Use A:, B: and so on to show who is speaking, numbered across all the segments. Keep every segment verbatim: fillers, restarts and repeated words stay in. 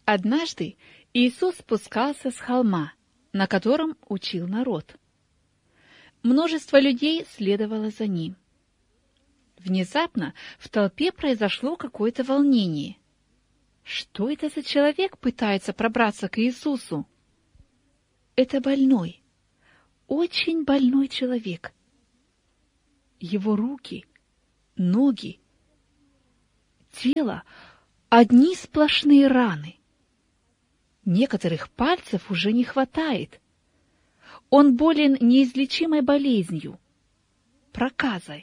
A: Однажды Иисус спускался с холма, на котором учил народ. Множество людей следовало за ним. Внезапно в толпе произошло какое-то волнение. Что это за человек пытается пробраться к Иисусу? Это больной, очень больной человек. Его руки, ноги, тело — одни сплошные раны. Некоторых пальцев уже не хватает. Он болен неизлечимой болезнью — проказой.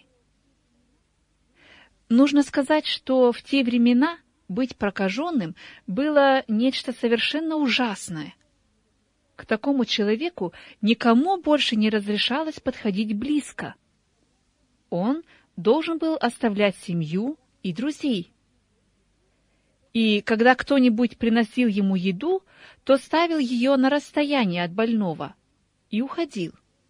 A: Нужно сказать, что в те времена быть прокаженным было нечто совершенно ужасное. К такому человеку никому больше не разрешалось подходить близко. Он должен был оставлять семью и друзей. И когда кто-нибудь приносил ему еду, то ставил ее на расстояние от больного и уходил.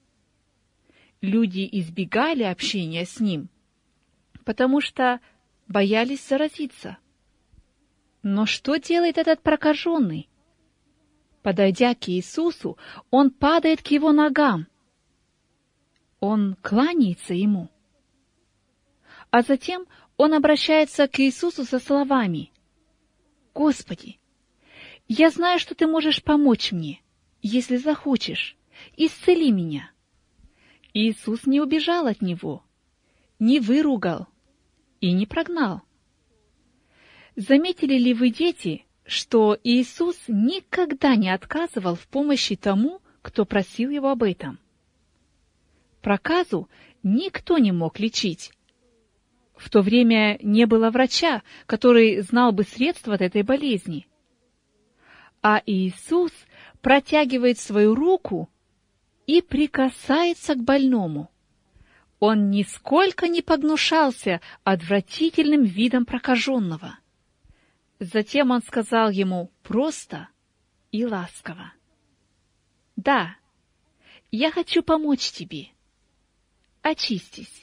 A: Люди избегали общения с ним, потому что боялись заразиться. Но что делает этот прокаженный? Подойдя к Иисусу, он падает к его ногам. Он кланяется ему. А затем он обращается к Иисусу со словами: «Господи, я знаю, что Ты можешь помочь мне, если захочешь, исцели меня». Иисус не убежал от него, не выругал и не прогнал. Заметили ли вы, дети, что Иисус никогда не отказывал в помощи тому, кто просил Его об этом? Проказу никто не мог лечить. В то время не было врача, который знал бы средства от этой болезни. А Иисус протягивает свою руку и прикасается к больному. Он нисколько не погнушался отвратительным видом прокаженного. Затем он сказал ему просто и ласково: «Да, я хочу помочь тебе. Очистись».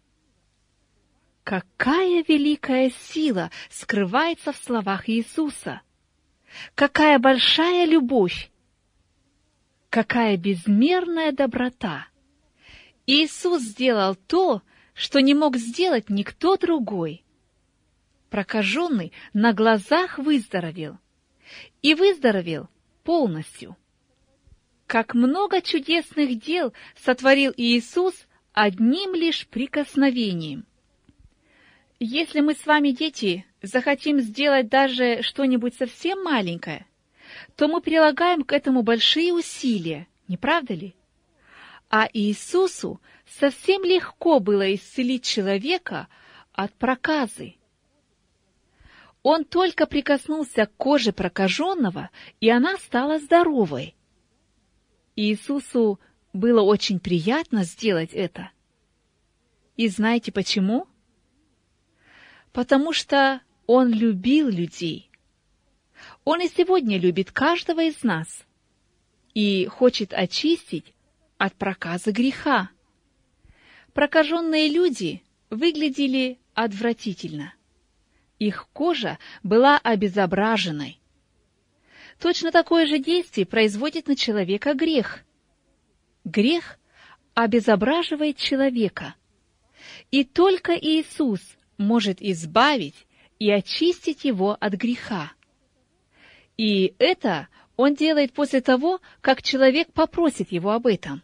A: Какая великая сила скрывается в словах Иисуса! Какая большая любовь! Какая безмерная доброта! Иисус сделал то, что не мог сделать никто другой. Прокаженный на глазах выздоровел. И выздоровел полностью. Как много чудесных дел сотворил Иисус одним лишь прикосновением. Если мы с вами, дети, захотим сделать даже что-нибудь совсем маленькое, то мы прилагаем к этому большие усилия, не правда ли? А Иисусу совсем легко было исцелить человека от проказы. Он только прикоснулся к коже прокаженного, и она стала здоровой. Иисусу было очень приятно сделать это. И знаете почему? Потому что Он любил людей. Он и сегодня любит каждого из нас и хочет очистить от проказы греха. Прокаженные люди выглядели отвратительно. Их кожа была обезображенной. Точно такое же действие производит на человека грех. Грех обезображивает человека. И только Иисус может избавить и очистить его от греха. И это Он делает после того, как человек попросит Его об этом.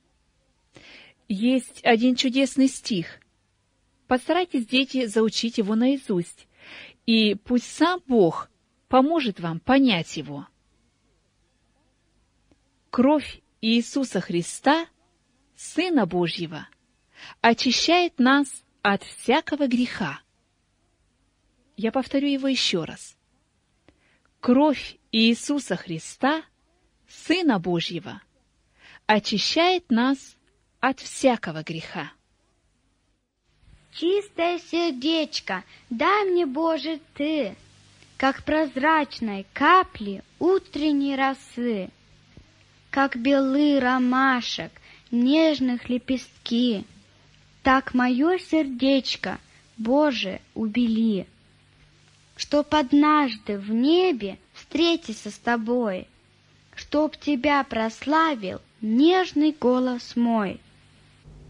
A: Есть один чудесный стих. Постарайтесь, дети, заучить его наизусть, и пусть сам Бог поможет вам понять его. Кровь Иисуса Христа, Сына Божьего, очищает нас от всякого греха. Я повторю его еще раз. Кровь Иисуса Христа, Сына Божьего, очищает нас от всякого греха.
B: Чистое сердечко, дай мне, Боже, Ты, как прозрачной капли утренней росы, как белы ромашек, нежных лепестки, так мое сердечко, Боже, убели, чтоб однажды в небе встретиться с тобой, чтоб тебя прославил нежный голос мой.